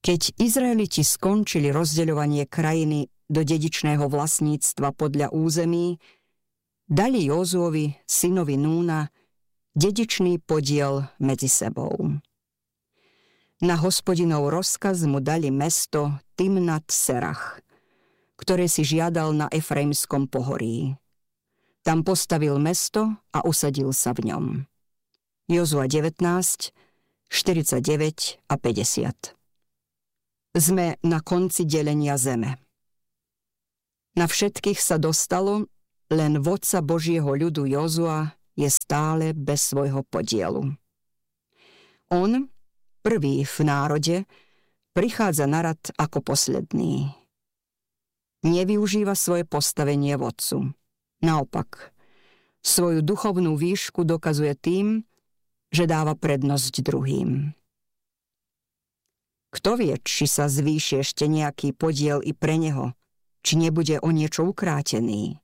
Keď Izraeliti skončili rozdeľovanie krajiny do dedičného vlastníctva podľa území, dali Józuovi, synovi Núna, dedičný podiel medzi sebou. Na Hospodinov rozkaz mu dali mesto Timnat Serach, ktoré si žiadal na Efraimskom pohorí. Tam postavil mesto a usadil sa v ňom. Jozua 19, 49 a 50. Sme na konci delenia zeme. Na všetkých sa dostalo, len vodca Božieho ľudu Jozua je stále bez svojho podielu. On, prvý v národe, prichádza na rad ako posledný. Nevyužíva svoje postavenie vodcu. Naopak, svoju duchovnú výšku dokazuje tým, že dáva prednosť druhým. Kto vie, či sa zvýši ešte nejaký podiel i pre neho, či nebude o niečo ukrátený.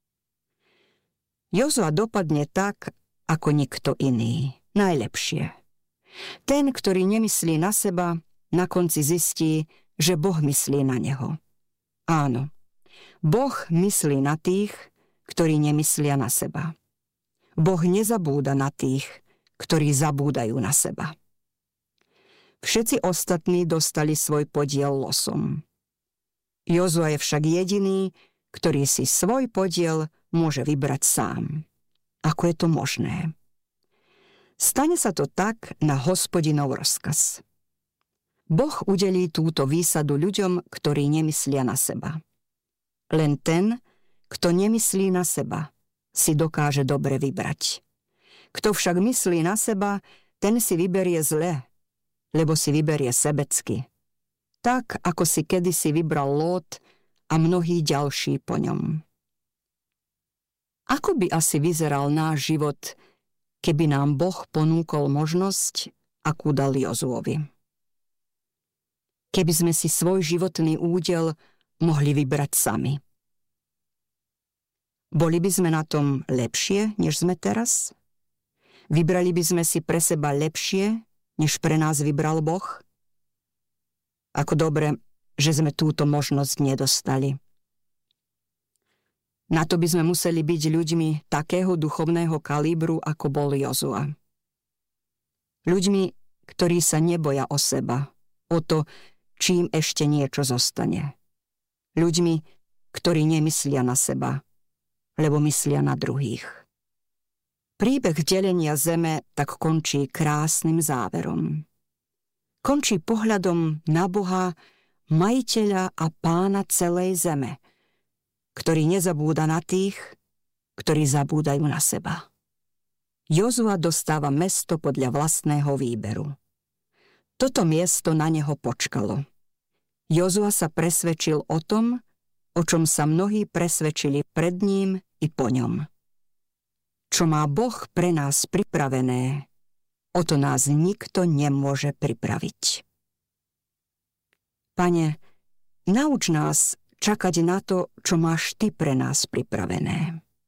Jozua dopadne tak, ako nikto iný. Najlepšie. Ten, ktorý nemyslí na seba, na konci zistí, že Boh myslí na neho. Áno, Boh myslí na tých, ktorí nemyslia na seba. Boh nezabúda na tých, ktorí zabúdajú na seba. Všetci ostatní dostali svoj podiel losom. Jozua je však jediný, ktorý si svoj podiel môže vybrať sám. Ako je to možné? Stane sa to tak na Hospodinov rozkaz. Boh udelí túto výsadu ľuďom, ktorí nemyslia na seba. Len ten, kto nemyslí na seba, si dokáže dobre vybrať. Kto však myslí na seba, ten si vyberie zle, lebo si vyberie sebecky. Tak, ako si kedysi vybral Lót a mnohí ďalší po ňom. Ako by asi vyzeral náš život, keby nám Boh ponúkol možnosť, akú dal Jozuovi? Keby sme si svoj životný údel mohli vybrať sami. Boli by sme na tom lepšie, než sme teraz? Vybrali by sme si pre seba lepšie, než pre nás vybral Boh? Ako dobre, že sme túto možnosť nedostali. Na to by sme museli byť ľuďmi takého duchovného kalibru, ako bol Jozua. Ľuďmi, ktorí sa neboja o seba, o to, čím ešte niečo zostane. Ľuďmi, ktorí nemyslia na seba, lebo myslia na druhých. Príbeh delenia zeme tak končí krásnym záverom. Končí pohľadom na Boha, majiteľa a pána celej zeme, ktorý nezabúda na tých, ktorí zabúdajú na seba. Jozua dostáva mesto podľa vlastného výberu. Toto miesto na neho počkalo. Jozua sa presvedčil o tom, o čom sa mnohí presvedčili pred ním i po ňom. Čo má Boh pre nás pripravené, o to nás nikto nemôže pripraviť. Pane, nauč nás čakať na to, čo máš Ty pre nás pripravené.